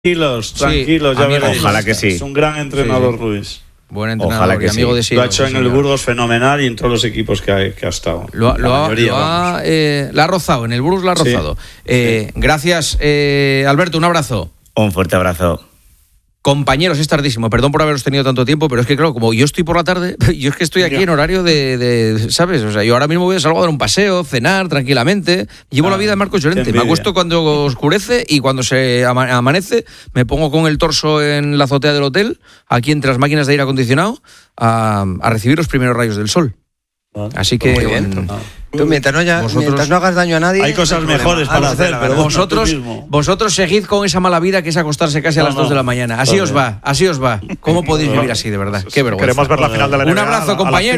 Tranquilos, ya veréis. Ojalá que sí. Es un gran entrenador, Ruiz. Buen entrenador, Ojalá que amigo de sí. Lo ha hecho en el Burgos fenomenal y en todos los equipos que ha estado. La ha rozado, en el Burgos la ha rozado. Gracias, Alberto, un abrazo. Un fuerte abrazo. Compañeros, es tardísimo, perdón por haberos tenido tanto tiempo, pero es que claro, como yo estoy por la tarde, yo es que estoy aquí en horario de ¿sabes? O sea, yo ahora mismo voy a salir a dar un paseo, cenar tranquilamente, llevo la vida de Marcos Llorente, me acuesto cuando oscurece y cuando se amanece me pongo con el torso en la azotea del hotel, aquí entre las máquinas de aire acondicionado, a recibir los primeros rayos del sol. Así que muy bien. Tú mientras no hagas daño a nadie, hay cosas mejores para hacer, pero vosotros seguid con esa mala vida que es acostarse casi a las 2 de la mañana. Así os va. ¿Cómo podéis vivir así, de verdad? Qué vergüenza. Queremos ver la final de la NBA. Un abrazo, compañeros.